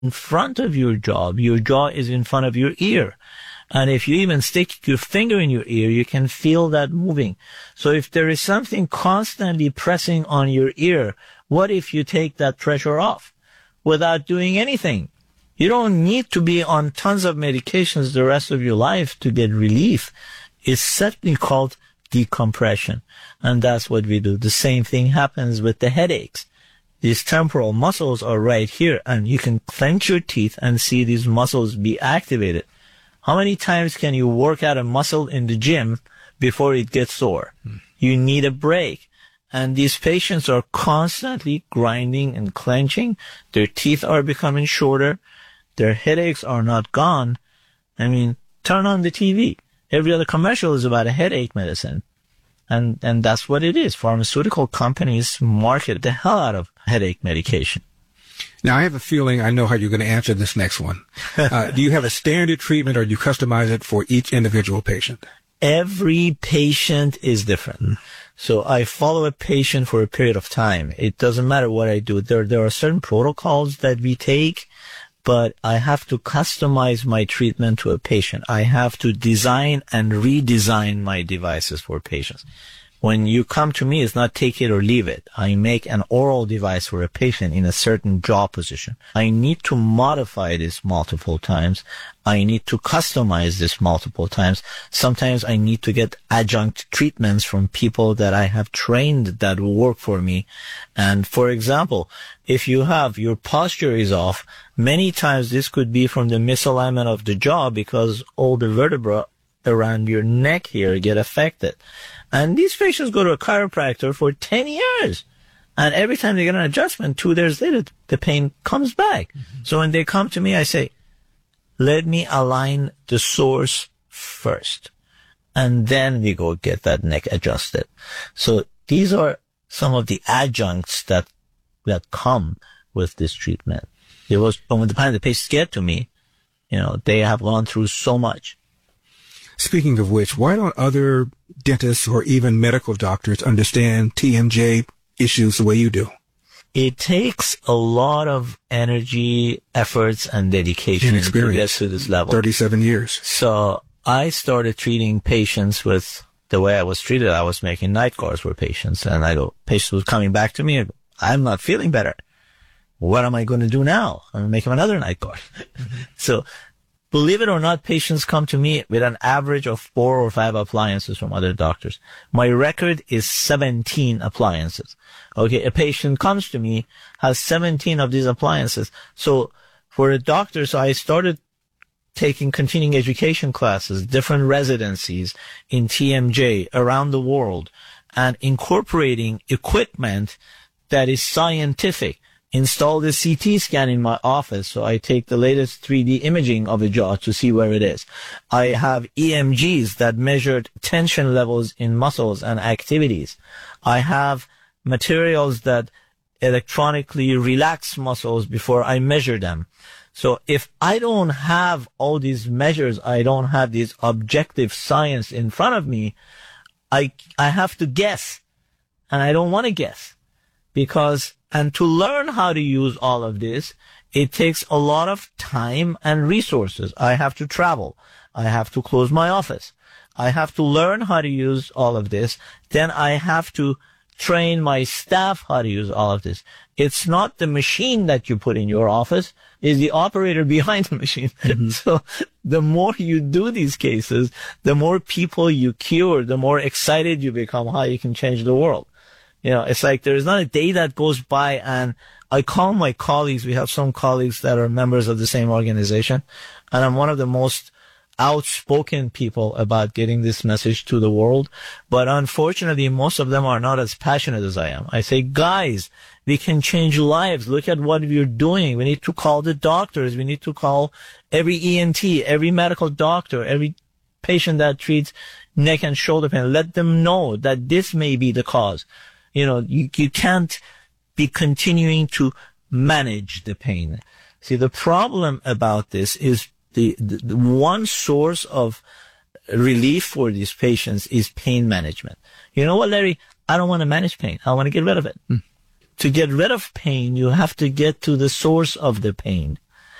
in front of your jaw is in front of your ear. And if you even stick your finger in your ear, you can feel that moving. So if there is something constantly pressing on your ear, what if you take that pressure off without doing anything? You don't need to be on tons of medications the rest of your life to get relief. It's certainly called decompression. And that's what we do. The same thing happens with the headaches. These temporal muscles are right here, and you can clench your teeth and see these muscles be activated. How many times can you work out a muscle in the gym before it gets sore? You need a break. And these patients are constantly grinding and clenching. Their teeth are becoming shorter. Their headaches are not gone. I mean, turn on the TV. Every other commercial is about a headache medicine. And that's what it is. Pharmaceutical companies market the hell out of headache medication. Now, I have a feeling I know how you're going to answer this next one. Do you have a standard treatment, or do you customize it for each individual patient? Every patient is different. So I follow a patient for a period of time. It doesn't matter what I do. There are certain protocols that we take, but I have to customize my treatment to a patient. I have to design and redesign my devices for patients. When you come to me, it's not take it or leave it. I make an oral device for a patient in a certain jaw position. I need to modify this multiple times. I need to customize this multiple times. Sometimes I need to get adjunct treatments from people that I have trained that will work for me. And for example, if you have your posture is off, many times this could be from the misalignment of the jaw because all the vertebrae around your neck here get affected. And these patients go to a chiropractor for 10 years. And every time they get an adjustment, 2 years later, the pain comes back. Mm-hmm. So when they come to me, I say, let me align the source first. And then we go get that neck adjusted. So these are some of the adjuncts that come with this treatment. When the time the patients get to me, they have gone through so much. Speaking of which, why don't other dentists or even medical doctors understand TMJ issues the way you do? It takes a lot of energy, efforts, and dedication to get to this level. 37 years. So I started treating patients with the way I was treated. I was making night guards for patients, and patients were coming back to me. I'm not feeling better. What am I going to do now? I'm going to make him another night guard. So, believe it or not, patients come to me with an average of 4 or 5 appliances from other doctors. My record is 17 appliances. Okay, a patient comes to me, has 17 of these appliances. So for a doctor, I started taking continuing education classes, different residencies in TMJ around the world, and incorporating equipment that is scientific. Install the CT scan in my office, so I take the latest 3D imaging of a jaw to see where it is. I have EMGs that measured tension levels in muscles and activities. I have materials that electronically relax muscles before I measure them. So if I don't have all these measures, I don't have this objective science in front of me, I have to guess. And I don't want to guess. And to learn how to use all of this, it takes a lot of time and resources. I have to travel. I have to close my office. I have to learn how to use all of this. Then I have to train my staff how to use all of this. It's not the machine that you put in your office. It's the operator behind the machine. Mm-hmm. So the more you do these cases, the more people you cure, the more excited you become how you can change the world. It's like there's not a day that goes by and I call my colleagues. We have some colleagues that are members of the same organization, and I'm one of the most outspoken people about getting this message to the world. But unfortunately, most of them are not as passionate as I am. I say, guys, we can change lives. Look at what we're doing. We need to call the doctors. We need to call every ENT, every medical doctor, every patient that treats neck and shoulder pain. Let them know that this may be the cause. You can't be continuing to manage the pain. See, the problem about this is the one source of relief for these patients is pain management. You know what, Larry? I don't want to manage pain. I want to get rid of it. To get rid of pain, you have to get to the source of the pain.